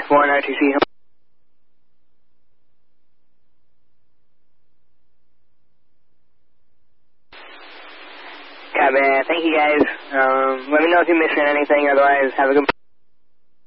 1 RTC. Copy. Thank you guys. Let me know if you're missing anything. Otherwise, have a good